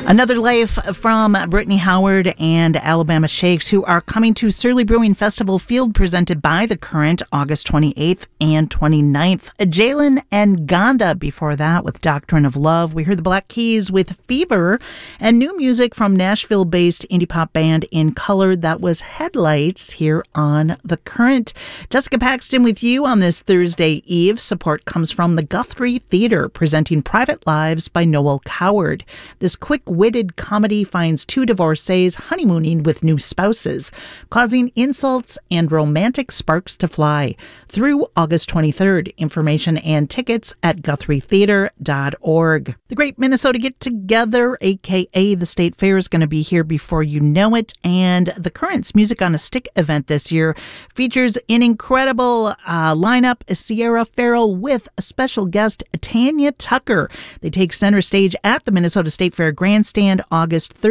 Another Life from Brittany Howard and Alabama Shakes, who are coming to Surly Brewing Festival Field, presented by The Current, August 28th and 29th. Jalen and Gonda before that with Doctrine of Love. We heard the Black Keys with Fever, and new music from Nashville-based indie pop band In Color. That was Headlights here on The Current. Jessica Paxton with you on this Thursday Eve. Support comes from the Guthrie Theater, presenting Private Lives by Noel Coward. This quick-witted comedy finds two divorcees honeymooning with new spouses, causing insults and romantic sparks to fly. Through August 23rd. Information and tickets at GuthrieTheater.org. The Great Minnesota Get Together, a.k.a. the State Fair, is going to be here before you know it. And The Current's Music on a Stick event this year features an incredible lineup, Sierra Farrell with a special guest, Tanya Tucker. They take center stage at the Minnesota State Fair Grandstand August 3rd.